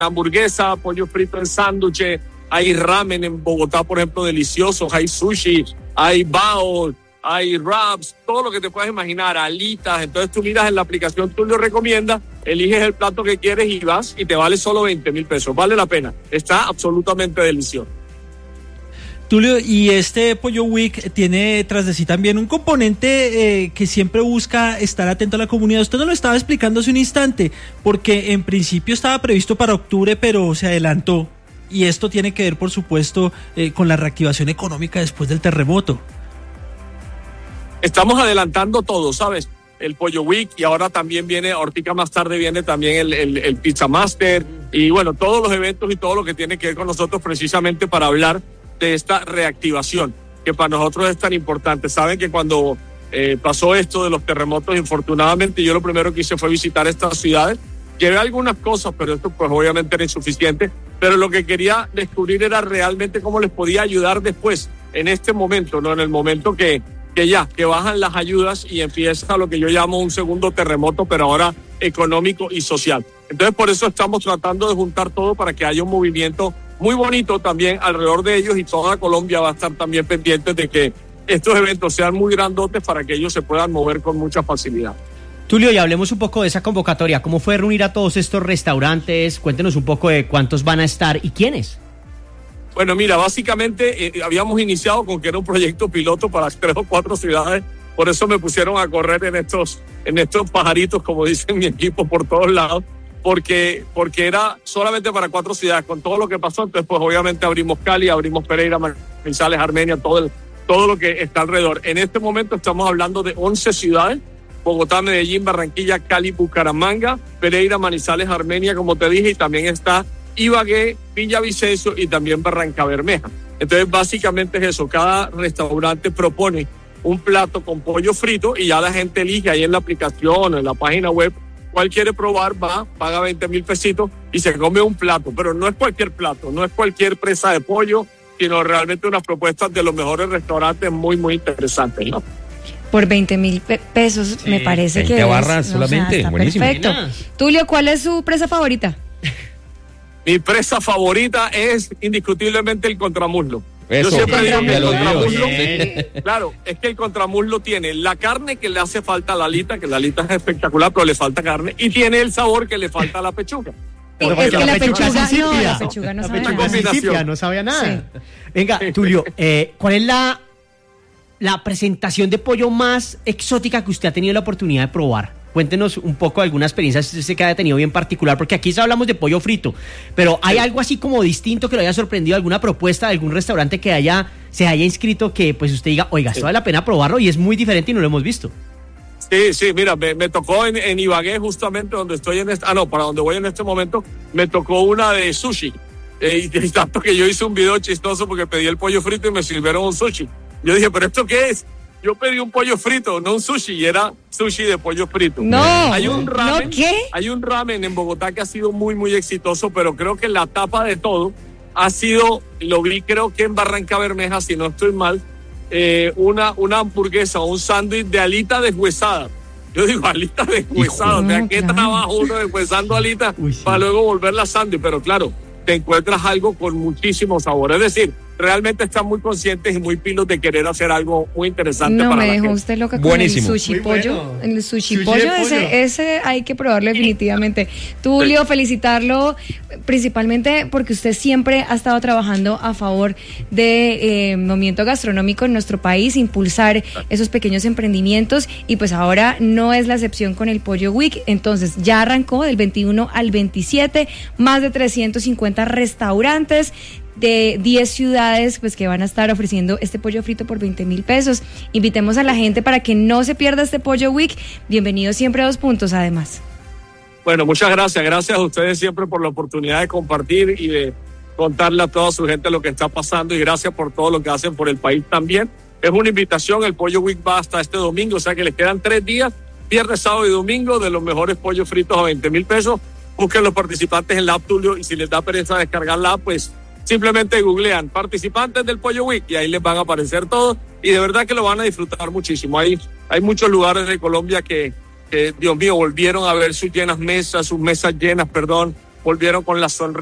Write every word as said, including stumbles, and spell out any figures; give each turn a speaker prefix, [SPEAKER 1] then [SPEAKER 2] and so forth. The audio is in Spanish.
[SPEAKER 1] hamburguesa, pollo frito en sándwiches, hay ramen en Bogotá, por ejemplo, deliciosos, hay sushi, hay bao, hay wraps, todo lo que te puedas imaginar, alitas. Entonces tú miras en la aplicación, tú lo recomiendas, eliges el plato que quieres y vas y te vale solo veinte mil pesos. Vale la pena, está absolutamente delicioso.
[SPEAKER 2] Tulio, y este Pollo Week tiene tras de sí también un componente eh, que siempre busca estar atento a la comunidad. Usted nos lo estaba explicando hace un instante, porque en principio estaba previsto para octubre, pero se adelantó. Y esto tiene que ver, por supuesto, eh, con la reactivación económica después del terremoto.
[SPEAKER 1] Estamos adelantando todo, ¿sabes? El Pollo Week, y ahora también viene, ahorita más tarde viene también el, el, el Pizza Master, y bueno, todos los eventos y todo lo que tiene que ver con nosotros precisamente para hablar de esta reactivación, que para nosotros es tan importante. Saben que cuando eh, pasó esto de los terremotos, infortunadamente, yo lo primero que hice fue visitar estas ciudades. Llevé algunas cosas, pero esto pues obviamente era insuficiente, pero lo que quería descubrir era realmente cómo les podía ayudar después, en este momento, ¿no? En el momento que, que ya, que bajan las ayudas y empieza lo que yo llamo un segundo terremoto, pero ahora económico y social. Entonces por eso estamos tratando de juntar todo para que haya un movimiento muy bonito también alrededor de ellos, y toda Colombia va a estar también pendiente de que estos eventos sean muy grandotes para que ellos se puedan mover con mucha facilidad.
[SPEAKER 3] Tulio, y hablemos un poco de esa convocatoria. ¿Cómo fue reunir a todos estos restaurantes? Cuéntenos un poco de cuántos van a estar y quiénes.
[SPEAKER 1] Bueno, mira, básicamente eh, habíamos iniciado con que era un proyecto piloto para tres o cuatro ciudades, por eso me pusieron a correr en estos, en estos pajaritos, como dicen mi equipo, por todos lados, porque, porque era solamente para cuatro ciudades, con todo lo que pasó. Entonces pues obviamente abrimos Cali, abrimos Pereira, Manizales, Armenia, todo, el, todo lo que está alrededor. En este momento estamos hablando de once ciudades: Bogotá, Medellín, Barranquilla, Cali, Bucaramanga, Pereira, Manizales, Armenia, como te dije, y también está Ibagué, Villavicencio y también Barrancabermeja. Entonces básicamente es eso, cada restaurante propone un plato con pollo frito y ya la gente elige ahí en la aplicación, en la página web, cuál quiere probar, va, paga veinte mil pesitos y se come un plato. Pero no es cualquier plato, no es cualquier presa de pollo, sino realmente unas propuestas de los mejores restaurantes muy, muy interesantes, ¿no?
[SPEAKER 4] Por veinte mil pe- pesos, sí, me parece que
[SPEAKER 5] barras
[SPEAKER 4] es,
[SPEAKER 5] solamente, o sea, buenísimo.
[SPEAKER 4] Perfecto. Tulio, ¿cuál es su presa favorita?
[SPEAKER 1] Mi presa favorita es indiscutiblemente el contramuslo.
[SPEAKER 5] Eso,
[SPEAKER 1] yo siempre digo que el contramuslo,
[SPEAKER 5] bien.
[SPEAKER 1] claro, es que el contramuslo tiene la carne que le hace falta a la alita, que la alita es espectacular, pero le falta carne, y tiene el sabor que le falta a la pechuga.
[SPEAKER 4] Pero es que la, la pechuga, pechuga sí no, la pechuga no
[SPEAKER 3] la
[SPEAKER 4] sabe
[SPEAKER 3] pechuga
[SPEAKER 4] nada.
[SPEAKER 3] sí sípida, no sabía nada. Sí. Venga, Tulio, eh, ¿cuál es la, la presentación de pollo más exótica que usted ha tenido la oportunidad de probar? Cuéntenos un poco de alguna experiencia que haya tenido bien particular, porque aquí hablamos de pollo frito, pero ¿hay algo así como distinto que lo haya sorprendido, alguna propuesta de algún restaurante que haya se haya inscrito que pues usted diga, oiga, esto vale la pena probarlo y es muy diferente y no lo hemos visto?
[SPEAKER 1] Sí, sí, mira, me, me tocó en, en Ibagué, justamente donde estoy en este, ah no, para donde voy en este momento, me tocó una de sushi, eh, y, y tanto que yo hice un video chistoso porque pedí el pollo frito y me sirvieron un sushi. Yo dije, ¿pero esto qué es? Yo pedí un pollo frito, no un sushi, y era sushi de pollo frito.
[SPEAKER 4] No,
[SPEAKER 1] hay un ramen,
[SPEAKER 4] ¿no qué?
[SPEAKER 1] Hay un ramen en Bogotá que ha sido muy, muy exitoso, pero creo que la tapa de todo ha sido, lo vi creo que en Barrancabermeja, si no estoy mal, eh, una, una hamburguesa o un sándwich de alita deshuesada. Yo digo, alita deshuesada, o sea, ¿qué trabajo uno deshuesando alita Uy, sí. para luego volverla sándwich? Pero claro, te encuentras algo con muchísimo sabor, es decir, realmente están muy conscientes y muy pilos de querer hacer algo muy interesante
[SPEAKER 4] no,
[SPEAKER 1] para la gente.
[SPEAKER 4] No, me dejó usted loca con
[SPEAKER 5] Buenísimo.
[SPEAKER 4] el sushi
[SPEAKER 5] muy
[SPEAKER 4] pollo.
[SPEAKER 5] Bueno.
[SPEAKER 4] El sushi,
[SPEAKER 5] sushi
[SPEAKER 4] pollo,
[SPEAKER 5] pollo.
[SPEAKER 4] Ese, ese hay que probarlo definitivamente. Tulio, felicitarlo principalmente porque usted siempre ha estado trabajando a favor del eh, movimiento gastronómico en nuestro país, impulsar esos pequeños emprendimientos, y pues ahora no es la excepción con el Pollo Week. Entonces ya arrancó del veintiuno al veintisiete, más de trescientos cincuenta restaurantes de diez ciudades pues que van a estar ofreciendo este pollo frito por veinte mil pesos. Invitemos a la gente para que no se pierda este Pollo Week. Bienvenido siempre a Dos Puntos, además.
[SPEAKER 1] Bueno, muchas gracias. Gracias a ustedes siempre por la oportunidad de compartir y de contarle a toda su gente lo que está pasando, y gracias por todo lo que hacen por el país también. Es una invitación, el Pollo Week va hasta este domingo, o sea que les quedan tres días, viernes, sábado y domingo, de los mejores pollos fritos a veinte mil pesos. Busquen los participantes en la app Tulio, y si les da pereza descargar la app, pues simplemente googlean participantes del Pollo Week y ahí les van a aparecer todos, y de verdad que lo van a disfrutar muchísimo. Hay, hay muchos lugares de Colombia que, que, Dios mío, volvieron a ver sus llenas mesas, sus mesas llenas, perdón, volvieron con la sonrisa.